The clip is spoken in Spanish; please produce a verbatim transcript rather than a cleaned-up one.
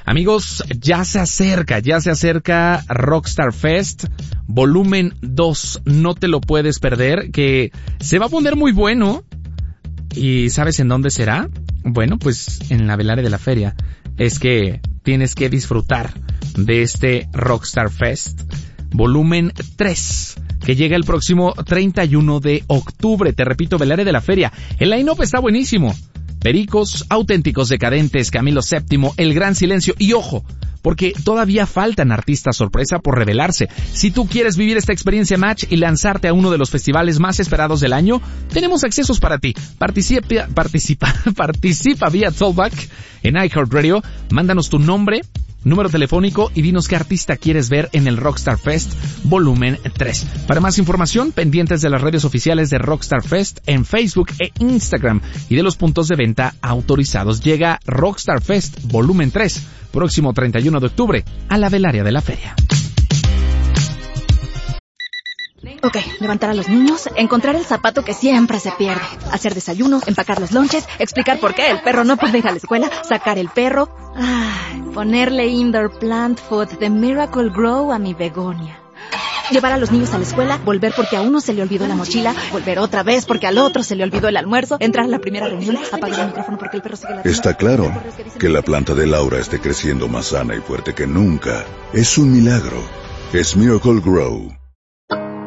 Amigos, ya se acerca, ya se acerca Rockstar Fest Volumen dos. No te lo puedes perder, que se va a poner muy bueno. ¿Y sabes en dónde será? Bueno, pues en la Velaria de la Feria. Es que tienes que disfrutar de este Rockstar Fest Volumen tres, que llega el próximo treinta y uno de octubre. Te repito, Velaria de la Feria. El line-up está buenísimo. Pericos, Auténticos Decadentes, Camilo séptimo, El Gran Silencio. Y ojo, porque todavía faltan artistas sorpresa por revelarse. Si tú quieres vivir esta experiencia Match y lanzarte a uno de los festivales más esperados del año, tenemos accesos para ti. Participa, participa, participa vía Tollback en iHeartRadio. Mándanos tu nombre, número telefónico y dinos qué artista quieres ver en el Rockstar Fest Volumen tres. Para más información, pendientes de las redes oficiales de Rockstar Fest en Facebook e Instagram y de los puntos de venta autorizados. Llega Rockstar Fest Volumen tres, próximo treinta y uno de octubre, a la Velaria de la Feria. Ok, levantar a los niños, encontrar el zapato que siempre se pierde, hacer desayuno, empacar los lonches, explicar por qué el perro no puede ir a la escuela, sacar el perro, ay, ponerle indoor plant food de Miracle Grow a mi begonia. Llevar a los niños a la escuela, volver porque a uno se le olvidó la mochila, volver otra vez porque al otro se le olvidó el almuerzo, entrar a la primera reunión, apagar el micrófono porque el perro sigue la... Está claro que la planta de Laura esté creciendo más sana y fuerte que nunca. Es un milagro. Es Miracle Grow.